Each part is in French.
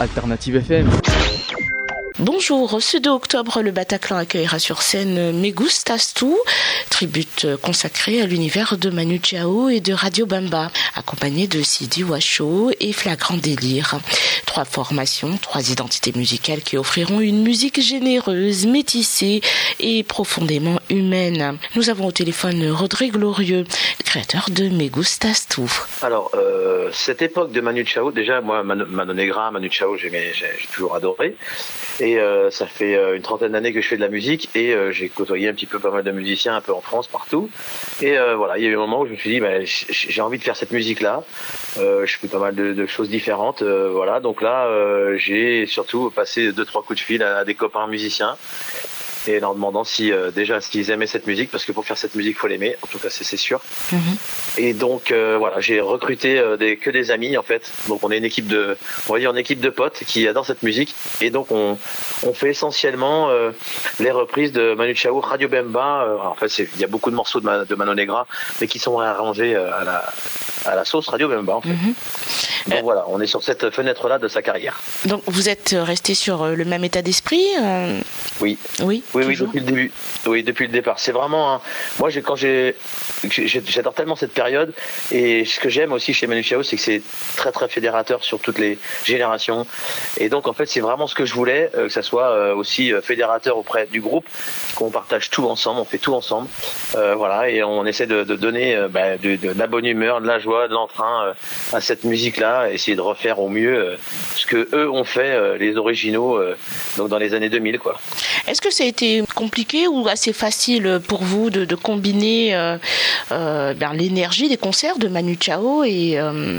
Alternative FM. Bonjour, ce 2 octobre, le Bataclan accueillera sur scène Me Gustas Tu, tribute consacrée à l'univers de Manu Chao et de Radio Bemba, accompagné de Sidi Washo et Flagrant Délire. 3 formations, 3 identités musicales qui offriront une musique généreuse, métissée et profondément humaine. Nous avons au téléphone Rodrigue Glorieux, créateur de Me Gustas Tu. Alors, cette époque de Manu Chao, déjà, moi, Mano Negra, Manu Chao, j'ai toujours adoré. Et ça fait une trentaine d'années que je fais de la musique et j'ai côtoyé un petit peu pas mal de musiciens un peu en France, partout. Et voilà, il y a eu un moment où je me suis dit, j'ai envie de faire cette musique-là. Je fais pas mal de choses différentes. Voilà, donc là, j'ai surtout passé 2-3 coups de fil à des copains musiciens. Et leur demandant déjà s'ils aimaient cette musique, parce que pour faire cette musique, faut l'aimer, en tout cas c'est sûr. Et donc voilà, j'ai recruté que des amis en fait. Donc on est une équipe de potes qui adorent cette musique. Et donc on fait essentiellement les reprises de Manu Chao, Radio Bemba. En fait, il y a beaucoup de morceaux de Mano Negra, mais qui sont réarrangés à la sauce Radio Bemba en fait. Donc voilà, on est sur cette fenêtre-là de sa carrière. Donc vous êtes resté sur le même état d'esprit Oui, depuis le début. Oui, depuis le départ. C'est vraiment moi, j'adore tellement cette période. Et ce que j'aime aussi chez Manu Chao, c'est que c'est très très fédérateur sur toutes les générations. Et donc en fait, c'est vraiment ce que je voulais, que ça soit aussi fédérateur auprès du groupe, qu'on partage tout ensemble, on fait tout ensemble. Voilà, et on essaie de donner de la bonne humeur, de la joie, de l'entrain à cette musique-là, essayer de refaire au mieux ce que eux ont fait, les originaux, donc dans les années 2000, quoi. Est-ce que ça a été compliqué ou assez facile pour vous de combiner l'énergie des concerts de Manu Chao et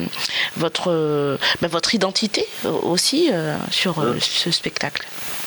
votre identité aussi sur ce spectacle?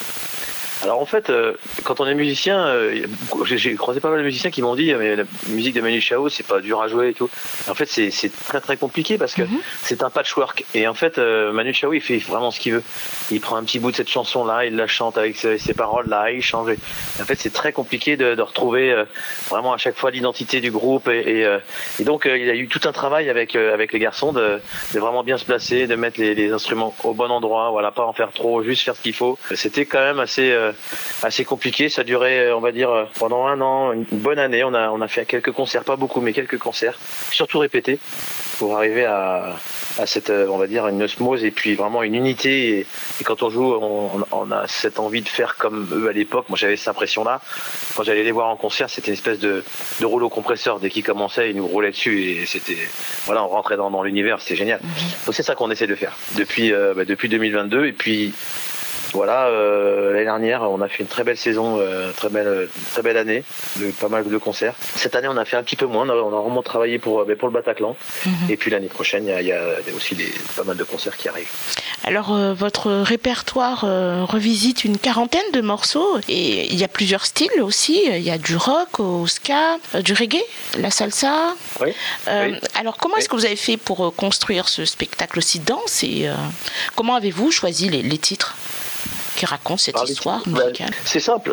Alors en fait, quand on est musicien, j'ai croisé pas mal de musiciens qui m'ont dit mais la musique de Manu Chao, c'est pas dur à jouer et tout. En fait, c'est très très compliqué parce que c'est un patchwork. Et en fait, Manu Chao, il fait vraiment ce qu'il veut. Il prend un petit bout de cette chanson-là, il la chante avec ses paroles-là, il change. Et en fait, c'est très compliqué de retrouver vraiment à chaque fois l'identité du groupe. Et donc, il y a eu tout un travail avec les garçons de vraiment bien se placer, de mettre les instruments au bon endroit. Voilà, pas en faire trop, juste faire ce qu'il faut. C'était quand même assez compliqué. Ça durait, on va dire, pendant 1 an, une bonne année. On a fait quelques concerts, pas beaucoup, mais quelques concerts, surtout répétés, pour arriver à cette, on va dire, une osmose et puis vraiment une unité. Et quand on joue, on a cette envie de faire comme eux à l'époque. Moi, j'avais cette impression-là. Quand j'allais les voir en concert, c'était une espèce de rouleau compresseur. Dès qu'ils commençaient, ils nous roulaient dessus et c'était, voilà, on rentrait dans l'univers. C'était génial. Donc c'est ça qu'on essaie de faire depuis 2022. Et puis voilà, l'année dernière, on a fait une très belle saison, très belle année, pas mal de concerts. Cette année, on a fait un petit peu moins. On a vraiment travaillé pour le Bataclan. Et puis l'année prochaine, il y a aussi pas mal de concerts qui arrivent. Alors, votre répertoire revisite une 40aine de morceaux et il y a plusieurs styles aussi. Il y a du rock, au ska, du reggae, la salsa. Oui. Alors, comment est-ce que vous avez fait pour construire ce spectacle aussi dense et comment avez-vous choisi les titres qui raconte cette histoire musicale? C'est simple,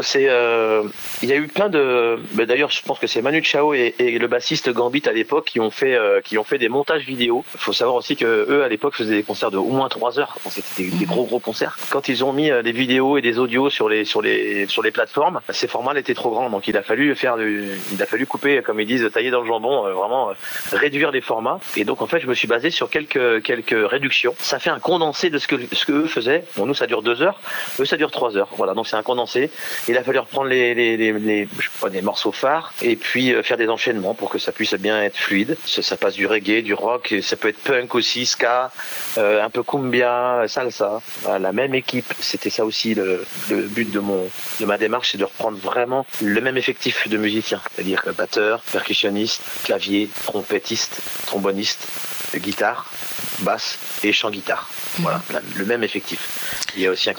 il y a eu plein de... d'ailleurs, je pense que c'est Manu Chao et le bassiste Gambit à l'époque qui ont fait des montages vidéo. Il faut savoir aussi que eux à l'époque faisaient des concerts de au moins 3 heures. C'était des gros concerts. Quand ils ont mis des vidéos et des audios sur les plateformes, ces formats étaient trop grands. Donc il a fallu couper, comme ils disent, tailler dans le jambon, vraiment réduire les formats. Et donc en fait, je me suis basé sur quelques réductions. Ça fait un condensé de ce que eux faisaient. Bon, nous ça dure 2 heures. Eux, ça dure 3 heures. Voilà, donc c'est un condensé. Il a fallu reprendre les morceaux phares et puis faire des enchaînements pour que ça puisse bien être fluide. Ça passe du reggae, du rock, ça peut être punk aussi, ska, un peu cumbia, salsa. Voilà, la même équipe, c'était ça aussi le but de ma démarche, c'est de reprendre vraiment le même effectif de musiciens, c'est-à-dire batteur, percussionniste, clavier, trompettiste, tromboniste, guitare, basse et chant guitare. Voilà, le même effectif. Il y a aussi un clavier qui fait de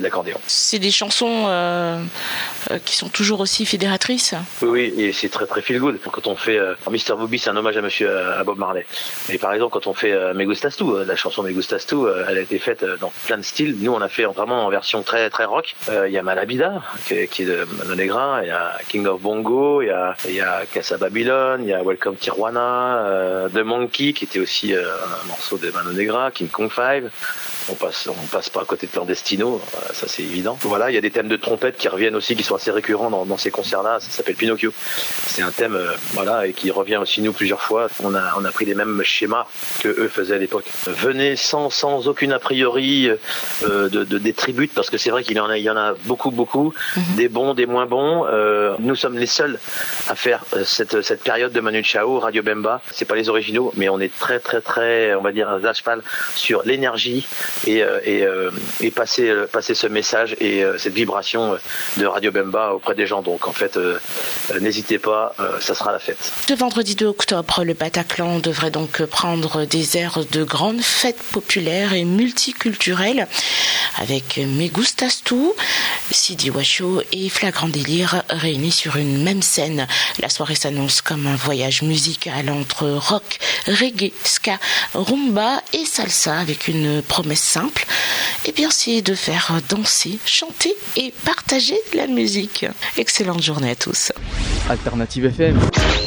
d'accordéon. C'est des chansons qui sont toujours aussi fédératrices. Oui, et c'est très très feel good. Quand on fait Mr. Booby, c'est un hommage à Bob Marley. Mais par exemple, quand on fait Me Gustas Tu, la chanson Me Gustas Tu, elle a été faite dans plein de styles. Nous, on a fait vraiment en version très très rock. Il y a Malabida, qui est de Mano Negra, il y a King of Bongo, il y a Casa Babylon, il y a Welcome Tijuana, The Monkey, qui était aussi un morceau de Mano Negra, King Kong 5. On passe pas à côté de Clandestino, ça c'est évident. Voilà, il y a des thèmes de trompette qui reviennent aussi, qui sont assez récurrents dans ces concerts-là. Ça s'appelle Pinocchio. C'est un thème, voilà, et qui revient aussi nous plusieurs fois. On a pris les mêmes schémas que eux faisaient à l'époque. Venez sans aucune a priori des tributes, parce que c'est vrai qu'il y en a beaucoup, des bons, des moins bons. Nous sommes les seuls à faire cette période de Manu Chao, Radio Bemba. C'est pas les originaux, mais on est très, on va dire, à cheval sur l'énergie et passer ce message et cette vibration de Radio Bemba auprès des gens. Donc en fait, n'hésitez pas, ça sera la fête. Le vendredi 2 octobre, le Bataclan devrait donc prendre des airs de grandes fêtes populaires et multiculturelles avec Me Gustas Tu, Sidi Washo et Flagrant Délire réunis sur une même scène. La soirée s'annonce comme un voyage musical entre rock, reggae, ska, rumba et salsa avec une promesse simple, et bien c'est de faire danser, chanter et partager la musique. Excellente journée à tous. Alternative FM.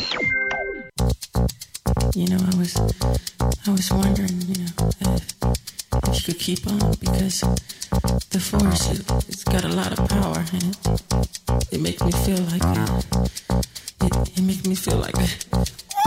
You know, I was wondering, if you could keep on, because the force, it's got a lot of power, and it makes me feel like it makes me feel like